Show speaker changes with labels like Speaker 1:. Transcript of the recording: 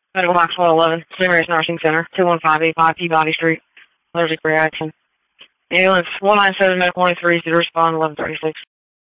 Speaker 1: Medical Maxwell 11, St. Mary's Nursing Center, 21585 Peabody Street, allergic reaction. Ambulance 197 Medical 23 to respond 1136.